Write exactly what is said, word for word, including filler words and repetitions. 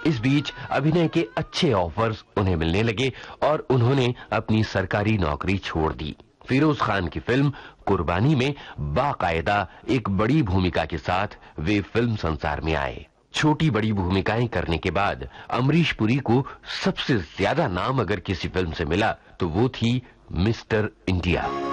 इस बीच अभिनय के अच्छे ऑफर्स उन्हें मिलने लगे और उन्होंने अपनी सरकारी नौकरी छोड़ दी। फिरोज खान की फिल्म कुर्बानी में बाकायदा एक बड़ी भूमिका के साथ वे फिल्म संसार में आए। छोटी बड़ी भूमिकाएं करने के बाद अमरीश पुरी को सबसे ज्यादा नाम अगर किसी फिल्म से मिला तो वो थी मिस्टर इंडिया।